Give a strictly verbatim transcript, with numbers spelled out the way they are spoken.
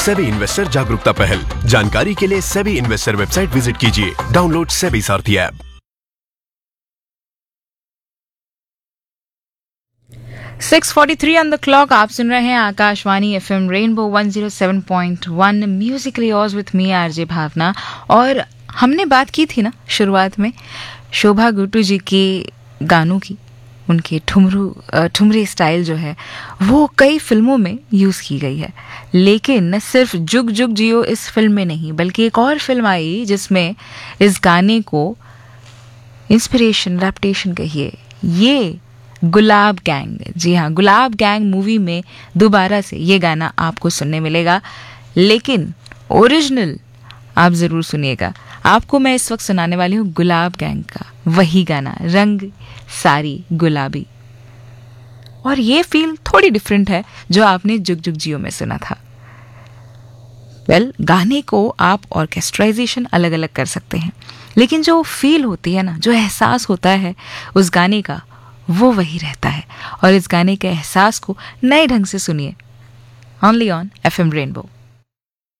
SEBI investor जागरूकता पहल। जानकारी के लिए सेबी इन्वेस्टर वेबसाइट विजिट कीजिए। Download SEBI Sarathi app. Six forty three on the clock. आप सुन रहे हैं Akashvani FM rainbow one zero seven point one Musically yours with me RJ भावना। और हमने बात की थी ना शुरुआत में शोभा गुट्टू जी के गानों की। उनके ठुमरू ठुमरी स्टाइल जो है वो कई फिल्मों में यूज़ की गई है, लेकिन न सिर्फ जुग जुग जियो इस फिल्म में नहीं, बल्कि एक और फिल्म आई जिसमें इस गाने को इंस्पिरेशन रैप्टेशन कहिए, ये गुलाब गैंग। जी हाँ, गुलाब गैंग मूवी में दोबारा से ये गाना आपको सुनने मिलेगा, लेकिन ओरिजिनल आप ज़रूर सुनिएगा। आपको मैं इस वक्त सुनाने वाली हूँ गुलाब गैंग का वही गाना, रंग सारी गुलाबी। और ये फील थोड़ी डिफरेंट है जो आपने जुग जुग जियो में सुना था। वेल well, गाने को आप ऑर्केस्ट्राइजेशन अलग अलग कर सकते हैं, लेकिन जो फील होती है ना, जो एहसास होता है उस गाने का, वो वही रहता है। और इस गाने के एहसास को नए ढंग से सुनिए ओनली ऑन एफएम रेनबो।